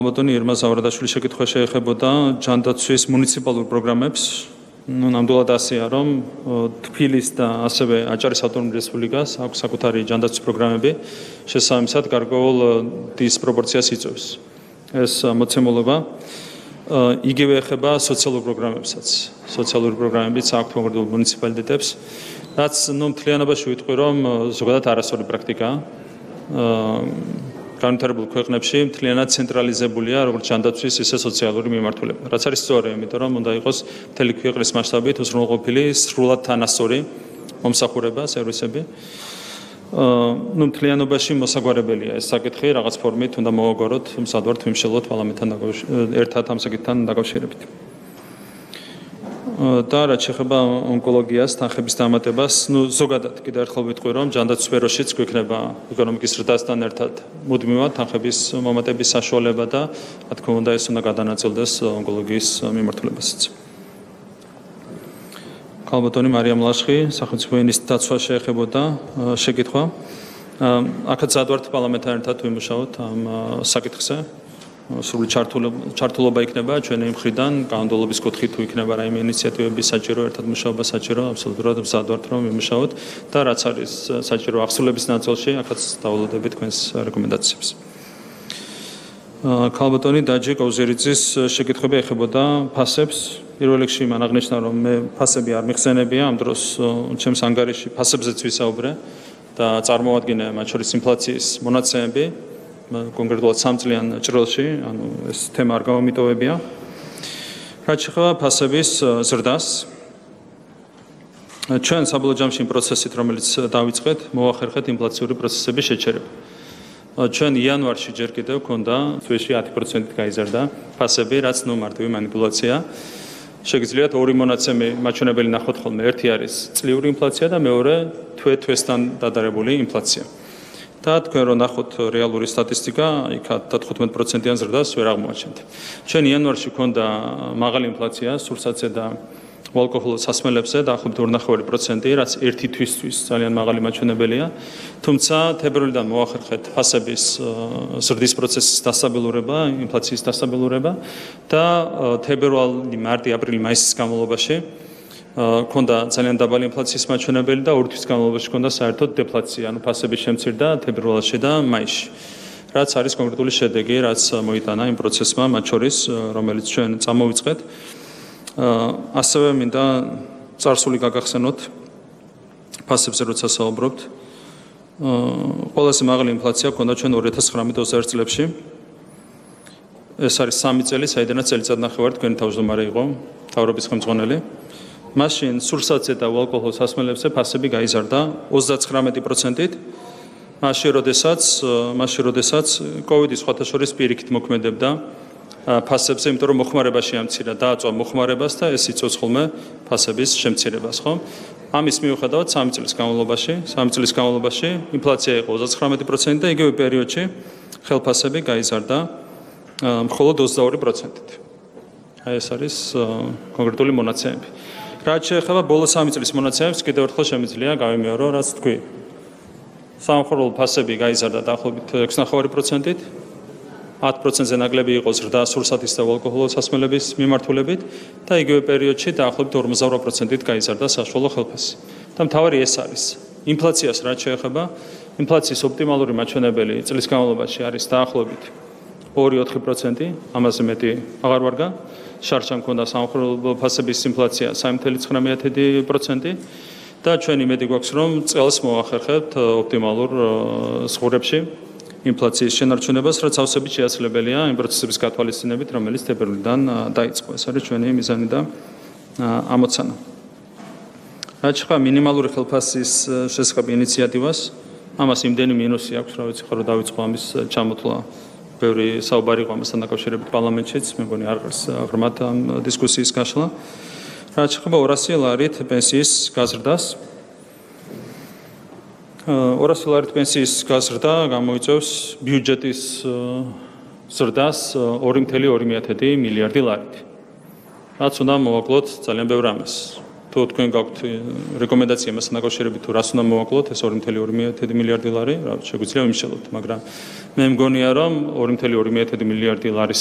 ალბათონი ირმა ზავრადაშვილი შეკითხვა შეეხებოდა ჯანდაცვის მუნიციპალურ პროგრამებს. ნამდვილად ასეა, რომ თბილის და ასევე აჭარის ავტონომიური რესპუბლიკას აქვს საკუთარი ჯანდაცვის პროგრამები, შესაბამისად გარკვეულ დისპროპორციას იწვევს. ეს მოცემულობა იგივე ეხება სოციალურ პროგრამებსაც. სოციალური პროგრამებიც აქვს კონკრეტულ მუნიციპალიტეტებს, რაც მთლიანობაში ვიტყვი, რომ ზოგადად არასწორი პრაქტიკაა. განვითარებულ ქვეყნებში მთლიანად ცენტრალიზებულია როგორც ჯანდაცვის, ისე სოციალური მიმართულება. რაც არის სწორი, იმიტომ რომ უნდა იყოს მთელი ქვეყნის მასშტაბით უზრუნველყოფილი სრულად თანასწორი მომსახურება, სერვისები. მთლიანობაში მოსაგვარებელია ეს საკითხი, რაღაც ფორმით უნდა მოვაგვაროთ, მზად ვართ ვიმშელოთ პარლამენტთან ერთად ამ საკითხთან დაკავშირებით. და რაც შეეხება ონკოლოგიას, თანხების დამატებას, ზოგადად კიდევ ერთხელ ვიტყვი, რომ ჯანდაცვის სფეროშიც გვექნება ეკონომიკის ზრდასთან ერთად მუდმივად თანხების მომატების საშუალება და რა თქმა უნდა ეს უნდა გადანაწილდეს ონკოლოგიის მიმართულებასაც. ქალბატონი მარიამ ლაშხი, სახელმწიფო ენის დაცვა შეეხებოდა შეკითხვა. აქაც მზად ვართ პარლამენტთან ერთად ვიმუშაოთ ამ საკითხზე. სრული ჩართულობა იქნება ჩვენი მხრიდან, კანონმდებლობის კუთხით თუ იქნება რაიმე ინიციატივები საჭირო, ერთად მუშაობა საჭირო, აბსოლუტურად მზად ვართ რომ ვიმუშაოთ და რაც არის საჭირო ახსნილების ნაწილში, აქაც დავალოდებით თქვენს რეკომენდაციებს. ქალბატონი დაჯი კოუზერიძის შეკითხვები ეხებოდა ფასებს. პირველ რიგში მან აღნიშნა, რომ მე ფასები არ მიხსენებია, ამ დროს ჩემს ანგარიში ფასებზეც ვისაუბრე და წარმოადგინე მათ შორის ინფლაციის მონაცემები. კონკრეტულად 3 წლიან ჭრილში, ანუ ეს თემა არ გამომიტოვებია. რაც შეეხება ფასების ზრდას, ჩვენ საბოლოო ჯამში პროცესით, რომელიც დავიწყეთ, მოვახერხეთ ინფლაციური პროცესების შეჩერება. ჩვენ იანვარში ჯერ კიდევ ქონდა თვეში 10%-ით გაიზარდა ფასები, რაც მარტივი манипуляცია. შეგიძლიათ ორი მონაცემი მაჩვენებელი ნახოთ ხოლმე. ერთი არის წლიური ინფლაცია და მეორე თვესთან დადარებული ინფლაცია. და თქვენ რომ ნახოთ რეალური სტატისტიკა, იქ 15%-იან ზრდას ვერ აღმოაჩენთ. ჩვენ იანვარში ქონდა მაღალი ინფლაცია სურსათზე და ალკოჰოლურ სასმელებზე დაახლოებით 2.5%, რაც ერთი თვისთვის ძალიან მაღალი მაჩვენებელია. თუმცა თებერვლიდან მოახერხეთ ფასების ზრდის პროცესის დასაბელურება, ინფლაციის დასაბელურება და თებერვალი, მარტი, აპრილი, მაისის განმავლობაში ქონდა ძალიან დაბალი ინფლაციის მაჩვენებელი და 2 თვის განმავლობაში ქონდა საერთოდ დეფლაცია, ანუ ფასები შემცირდა თებერვალში და მაისში. რაც არის კონკრეტული შედეგი, რაც მოიტანა იმ პროცესმა, მათ შორის, რომელიც ჩვენ წამოვიწყეთ. ასევე მინდა წარსული გაგახსენოთ ფასებზე როცა საუბრობთ. ყველაზე მაღალი ინფლაცია ქონდა ჩვენ 2019-20 წლებში. ეს არის 3 წელი, საიდანაც წელიწადნახევარი თქვენი თავმჯდომარე იყო, მთავრობის ხელმძღვანელი. მაშინ სურსათზე და ალკოჰოლურ სასმელებზე ფასები გაიზარდა 39%-ით. მაშინ როდესაც კოვიდის სხვათა შორის პირიქით მოქმედებდა ფასებზე, იმიტომ რომ მოხმარებაში ამცირა, დააწვა მოხმარებას და ეს იწვევს ხოლმე ფასების შემცირებას, ხო? ამის მიუხედავად 3 წლის განმავლობაში ინფლაცია იყო 39% და იგივე პერიოდში ხელფასები გაიზარდა მხოლოდ 22%-ით. ეს არის კონკრეტული მონაცემები. რაც შეეხება ბოლო 3 წლის მონაცემებს, კიდევ ერთხელ შემიძლია გავიმეორო, რაც თქვი. სამხმოვანო ფასები გაიზარდა დაახლოებით 6.5%-ით. 10%-ზე ნაკლები იყო ზრდა სურსათის და ალკოჰოლურ სასმელების მიმართულებით და იგივე პერიოდში დაახლოებით 48%-ით გაიზარდა საშუალო ხელფასი. და მთავარი ეს არის. ინფლაციას რაც შეეხება, ინფლაციის ოპტიმალური მაჩვენებელი წლის განმავლობაში არის დაახლოებით 2.4%, ამაზე მეტი აღარ ვარგა. შარშან ქონდა სამხმოვანო ფასების ინფლაცია 3.9% და ჩვენ იმედი გვაქვს, რომ წელს მოვახერხებთ ოპტიმალურ ზღურებში ინფლაციის შენარჩუნებას, რაც ავსებით შეაძლებელია იმ პროცესების გათვალისწინებით, რომელიც თებერვლიდან დაიწყო. ეს არის ჩვენი მიზანი და ამოცანა. რაც შეეხება მინიმალური ხელფასის შესახებ ინიციატივას, ამას იმდენი მინუსი აქვს, რა ვიცი, რომ დავიწყო ამის ჩამოთვლა. ბევრი საუბარი იყო ამასთან დაკავშირებით პარლამენტშიც, მე მგონი არ არის ღრმად ამ დისკუსიის გაშლა. რაც შეეხება 200 ლარით პენსიის გაზრდას. 200 ლარით პენსიის გაზრდა გამოიწვევს ბიუჯეტის ზრდას 2.2 მილიარდი ლარით. რაც უნდა მოვაკლოთ ძალიან ბევრ ამას. თუ თქვენ გაქვთ რეკომენდაცია მასთან დაკავშირებით თუ რას უნდა მოვაკლოთ ეს 2.2 მილიარდი ლარი, რა შეგვიძლია ვიმშელოთ, მაგრამ მე მგონია რომ 2.2 მილიარდი ლარის